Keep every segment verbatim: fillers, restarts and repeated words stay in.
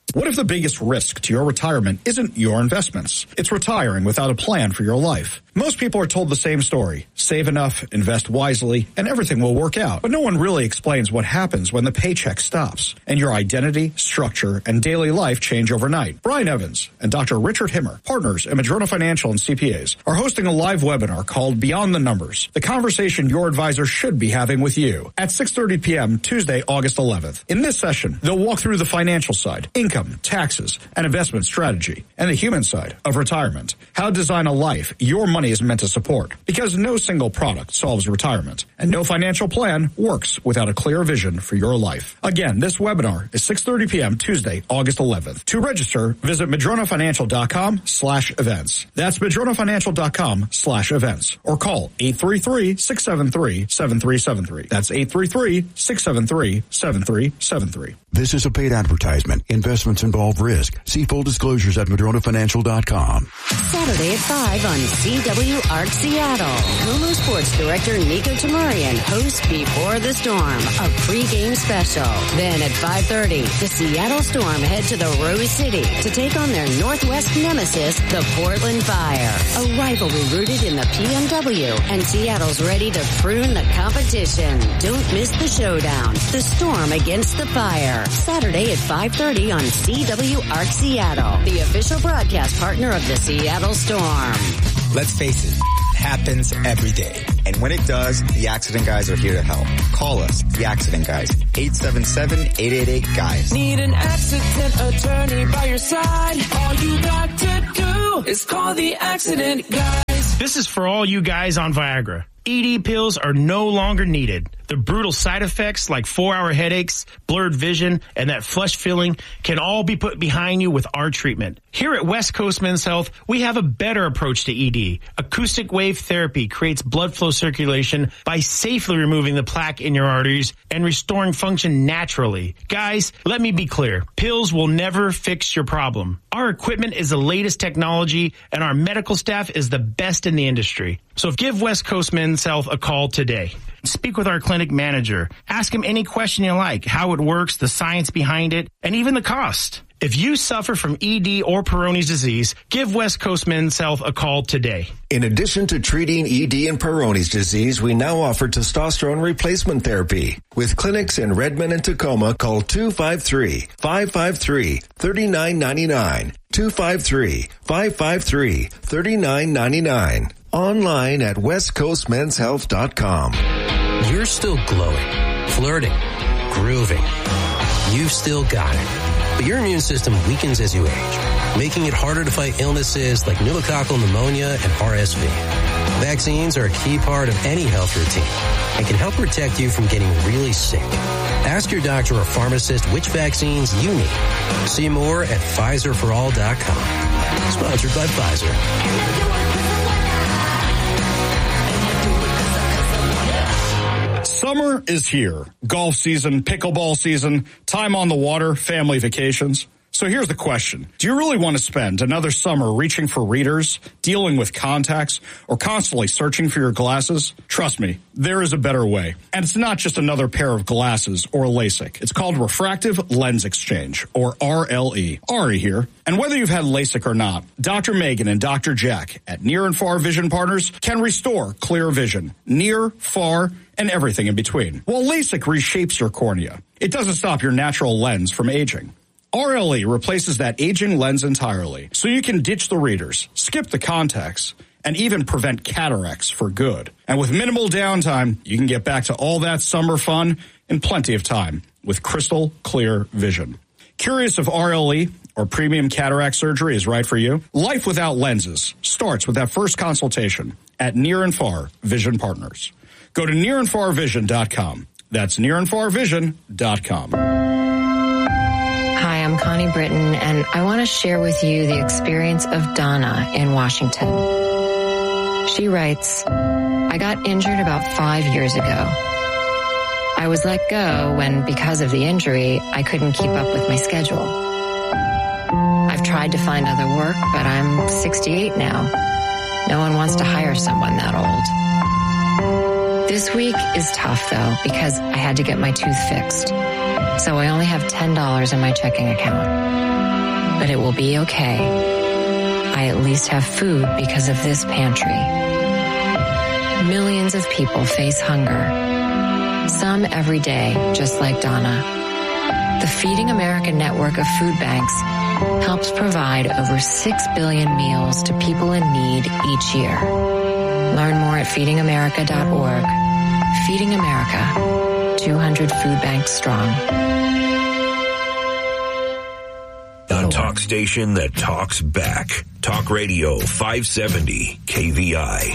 What if the biggest risk to your retirement isn't your investments? It's retiring without a plan for your life. Most people are told the same story. Save enough, invest wisely, and everything will work out. But no one really explains what happens when the paycheck stops and your identity, structure, and daily life change overnight. Brian Evans and Doctor Richard Himmer, partners at Madrona Financial and C P As, are hosting a live webinar called Beyond the Numbers, the conversation your advisor should be having with you, at six thirty p.m. Tuesday, August eleventh. In this session, they'll walk through the financial side, income, taxes, and investment strategy, and the human side of retirement. How to design a life your money is meant to support. Because no single product solves retirement, and no financial plan works without a clear vision for your life. Again, this webinar is six thirty p.m. Tuesday, August eleventh. To register, visit madronafinancial.com slash events. That's madronafinancial.com slash events. Or call eight three three, six seven three, seven three seven three. That's eight three three, six seven three, seven three seven three. This is a paid advertisement. Investments involve risk. See full disclosures at madrona financial dot com. Saturday at five on C W A R C Seattle. Como Sports Director Nico Tamurian hosts Before the Storm, a pregame special. Then at five thirty, the Seattle Storm head to the Rose City to take on their Northwest nemesis, the Portland Fire. A rivalry rooted in the P M W, and Seattle's ready to prune the competition. Don't miss the showdown. The Storm against the Fire. Saturday at five thirty on C W A R C Seattle, the official broadcast partner of the Seattle Storm. Let's face it, it happens every day. And when it does, the Accident Guys are here to help. Call us, the Accident Guys, eight seven seven, eight eight eight, G U Y S. Need an accident attorney by your side? All you got to do is call the Accident Guys. This is for all you guys on Viagra. E D pills are no longer needed. The brutal side effects like four-hour headaches, blurred vision, and that flush feeling can all be put behind you with our treatment. Here at West Coast Men's Health, we have a better approach to E D. Acoustic wave therapy creates blood flow circulation by safely removing the plaque in your arteries and restoring function naturally. Guys, let me be clear. Pills will never fix your problem. Our equipment is the latest technology, and our medical staff is the best in the industry. So give West Coast Men's Health a call today. Speak with our clinic manager. Ask him any question you like, how it works, the science behind it, and even the cost. If you suffer from E D or Peyronie's disease, give West Coast Men's Health a call today. In addition to treating E D and Peyronie's disease, we now offer testosterone replacement therapy. With clinics in Redmond and Tacoma, call two five three, five five three, three nine nine nine, two five three, five five three, three nine nine nine. Online at west coast men's health dot com. You're still glowing, flirting, grooving. You've still got it. But your immune system weakens as you age, making it harder to fight illnesses like pneumococcal pneumonia and R S V. Vaccines are a key part of any health routine and can help protect you from getting really sick. Ask your doctor or pharmacist which vaccines you need. See more at Pfizer for all dot com. Sponsored by Pfizer. Summer is here. Golf season, pickleball season, time on the water, family vacations. So here's the question. Do you really want to spend another summer reaching for readers, dealing with contacts, or constantly searching for your glasses? Trust me, there is a better way. And it's not just another pair of glasses or LASIK. It's called Refractive Lens Exchange, or R L E. Ari here. And whether you've had LASIK or not, Doctor Megan and Doctor Jack at Near and Far Vision Partners can restore clear vision, near, far, and everything in between. While LASIK reshapes your cornea, it doesn't stop your natural lens from aging. R L E replaces that aging lens entirely, so you can ditch the readers, skip the contacts, and even prevent cataracts for good. And with minimal downtime, you can get back to all that summer fun in plenty of time with crystal clear vision. Curious if R L E or premium cataract surgery is right for you? Life without lenses starts with that first consultation at Near and Far Vision Partners. Go to near and far vision dot com. That's near and far vision dot com. Hi, I'm Connie Britton, and I want to share with you the experience of Donna in Washington. She writes, I got injured about five years ago. I was let go when, because of the injury, I couldn't keep up with my schedule. I've tried to find other work, but I'm sixty-eight now. No one wants to hire someone that old. This week is tough, though, because I had to get my tooth fixed. so I only have ten dollars in my checking account. But it will be okay. I at least have food because of this pantry. Millions of people face hunger. Some every day, just like Donna. The Feeding America network of food banks helps provide over six billion meals to people in need each year. Learn more at feeding america dot org. Feeding America, two hundred food banks strong. The talk station that talks back. Talk Radio five seventy K V I.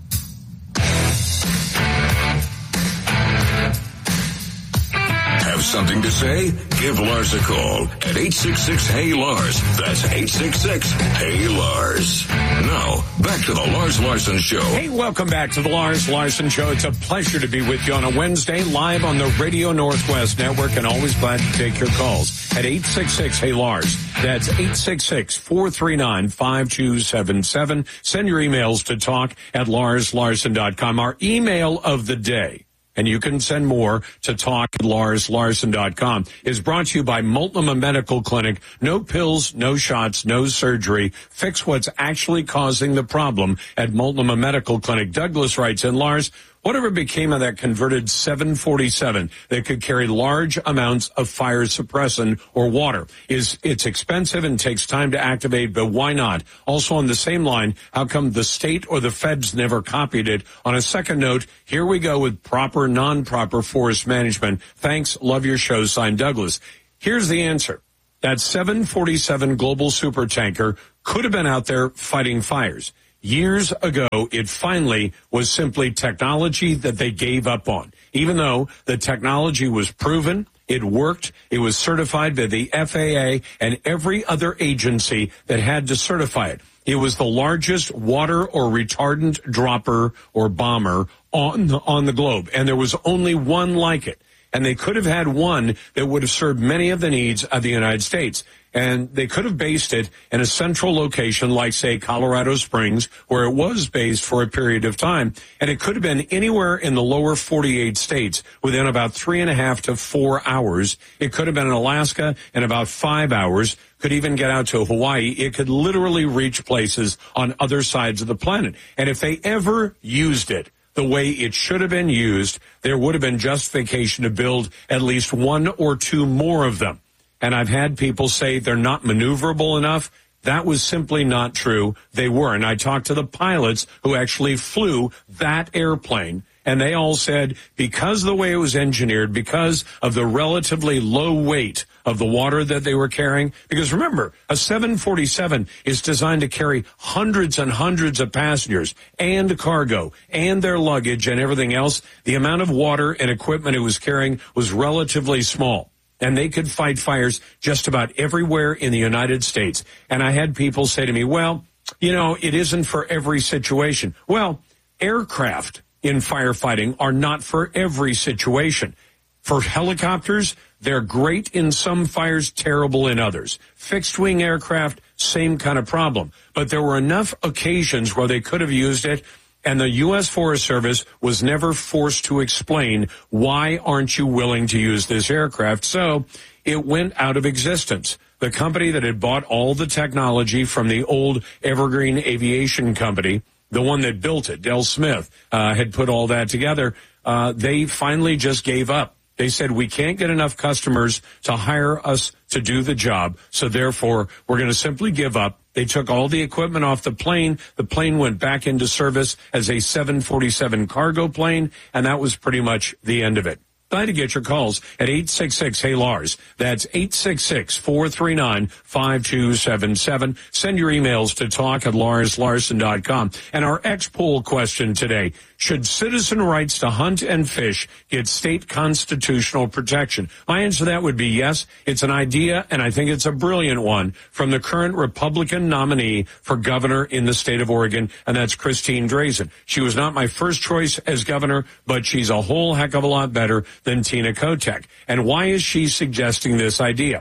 Have something to say? Give Lars a call at eight six six, H E Y, Lars. That's eight six six, H E Y, Lars. Now, back to the Lars Larson Show. Hey, welcome back to the Lars Larson Show. It's a pleasure to be with you on a Wednesday, live on the Radio Northwest Network, and always glad to take your calls at eight six six, H E Y, Lars. That's eight six six, four three nine, five two seven seven. Send your emails to talk at lars larson dot com. Our email of the day, and you can send more to talk at lars larson dot com, is brought to you by Multnomah Medical Clinic. No pills, no shots, no surgery. Fix what's actually causing the problem at Multnomah Medical Clinic. Douglas writes in, Lars, whatever became of that converted seven forty-seven that could carry large amounts of fire suppressant or water? Is it's expensive and takes time to activate, but why not? Also on the same line, how come the state or the feds never copied it? On a second note, here we go with proper, non-proper forest management. Thanks, love your show, signed Douglas. Here's the answer. That seven forty-seven global supertanker could have been out there fighting fires. Years ago, it finally was simply technology that they gave up on. Even though the technology was proven, it worked, it was certified by the F A A and every other agency that had to certify it. It was the largest water or retardant dropper or bomber on the, on the globe, and there was only one like it. And they could have had one that would have served many of the needs of the United States. And they could have based it in a central location like, say, Colorado Springs, where it was based for a period of time. And it could have been anywhere in the lower forty-eight states within about three and a half to four hours. It could have been in Alaska in about five hours. Could even get out to Hawaii. It could literally reach places on other sides of the planet. And if they ever used it the way it should have been used, there would have been justification to build at least one or two more of them. And I've had people say they're not maneuverable enough. That was simply not true. They were. And I talked to the pilots who actually flew that airplane, and they all said because of the way it was engineered, because of the relatively low weight of the water that they were carrying, because remember, a seven forty-seven is designed to carry hundreds and hundreds of passengers and cargo and their luggage and everything else. The amount of water and equipment it was carrying was relatively small. And they could fight fires just about everywhere in the United States. And I had people say to me, well, you know, it isn't for every situation. Well, aircraft in firefighting are not for every situation. For helicopters, they're great in some fires, terrible in others. Fixed-wing aircraft, same kind of problem. But there were enough occasions where they could have used it, and the U S Forest Service was never forced to explain, why aren't you willing to use this aircraft? So it went out of existence. The company that had bought all the technology from the old Evergreen Aviation Company, the one that built it, Del Smith, uh, had put all that together, uh, they finally just gave up. They said, we can't get enough customers to hire us to do the job, so therefore we're going to simply give up. They took all the equipment off the plane. The plane went back into service as a seven forty-seven cargo plane, and that was pretty much the end of it. Glad to get your calls at eight six six, H E Y, Lars. That's eight six six, four three nine, five two seven seven. Send your emails to talk at lars larson dot com. And our X-Poll question today, should citizen rights to hunt and fish get state constitutional protection? My answer to that would be yes. It's an idea, and I think it's a brilliant one, from the current Republican nominee for governor in the state of Oregon, and that's Christine Drazan. She was not my first choice as governor, but she's a whole heck of a lot better than Tina Kotek. And why is she suggesting this idea?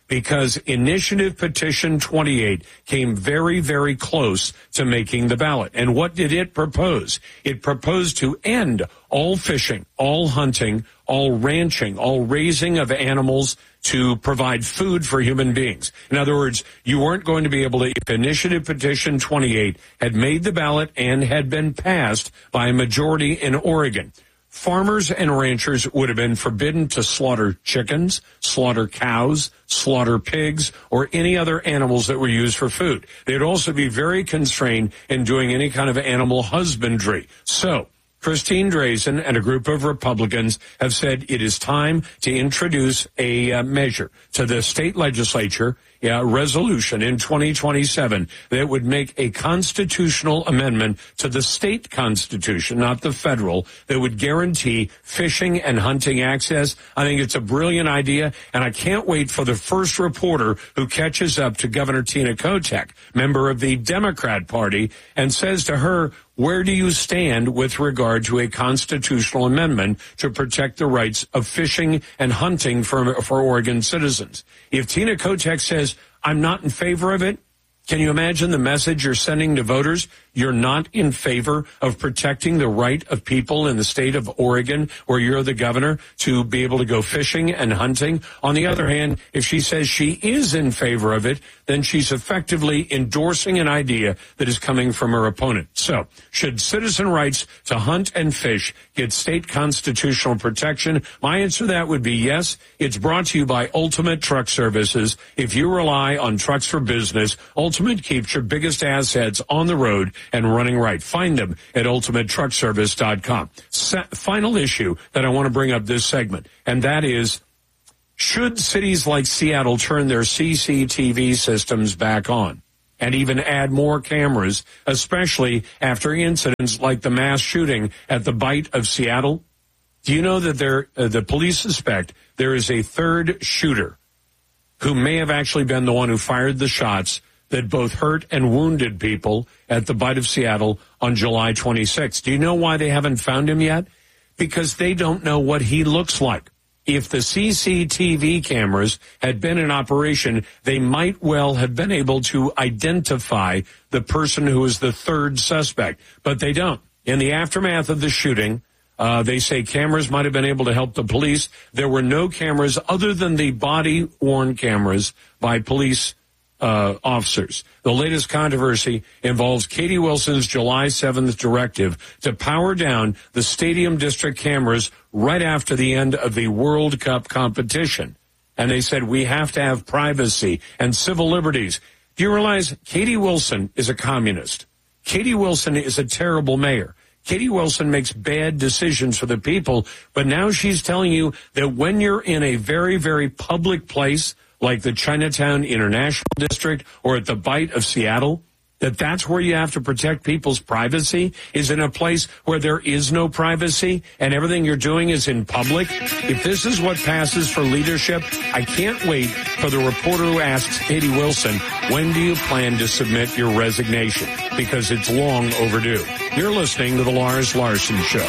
because Initiative Petition twenty-eight came very, very close to making the ballot. And what did it propose? It proposed to end all fishing, all hunting, all ranching, all raising of animals to provide food for human beings. In other words, you weren't going to be able to, if Initiative Petition twenty-eight had made the ballot and had been passed by a majority in Oregon, farmers and ranchers would have been forbidden to slaughter chickens, slaughter cows, slaughter pigs, or any other animals that were used for food. They'd also be very constrained in doing any kind of animal husbandry. So, Christine Drazan and a group of Republicans have said it is time to introduce a uh, measure to the state legislature, a resolution in twenty twenty-seven that would make a constitutional amendment to the state constitution, not the federal, that would guarantee fishing and hunting access. I think it's a brilliant idea, and I can't wait for the first reporter who catches up to Governor Tina Kotek, member of the Democrat Party, and says to her, where do you stand with regard to a constitutional amendment to protect the rights of fishing and hunting for, for Oregon citizens? If Tina Kotek says, I'm not in favor of it, can you imagine the message you're sending to voters? You're not in favor of protecting the right of people in the state of Oregon, where you're the governor, to be able to go fishing and hunting. On the other hand, if she says she is in favor of it, then she's effectively endorsing an idea that is coming from her opponent. So, should citizen rights to hunt and fish get state constitutional protection? My answer to that would be yes. It's brought to you by Ultimate Truck Services. If you rely on trucks for business, Ultimate keeps your biggest assets on the road and running right. Find them at ultimate truck service dot com. Se- final issue that I want to bring up this segment, and that is, should cities like Seattle turn their C C T V systems back on and even add more cameras, especially after incidents like the mass shooting at the Bite of Seattle? Do you know that there, uh, the police suspect there is a third shooter who may have actually been the one who fired the shots that both hurt and wounded people at the Bite of Seattle on July twenty-sixth. Do you know why they haven't found him yet? Because they don't know what he looks like. If the C C T V cameras had been in operation, they might well have been able to identify the person who is the third suspect, but they don't. In the aftermath of the shooting, Uh, they say cameras might have been able to help the police. There were no cameras other than the body-worn cameras by police Uh, officers. The latest controversy involves Katie Wilson's July seventh directive to power down the Stadium District cameras right after the end of the World Cup competition. And they said, we have to have privacy and civil liberties. Do you realize Katie Wilson is a communist? Katie Wilson is a terrible mayor. Katie Wilson makes bad decisions for the people, but now she's telling you that when you're in a very, very public place, like the Chinatown International District or at the Bite of Seattle, that that's where you have to protect people's privacy, is in a place where there is no privacy and everything you're doing is in public. If this is what passes for leadership, I can't wait for the reporter who asks Katie Wilson, when do you plan to submit your resignation? Because it's long overdue. You're listening to The Lars Larson Show.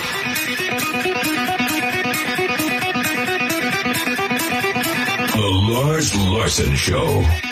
The Lars Larson Show.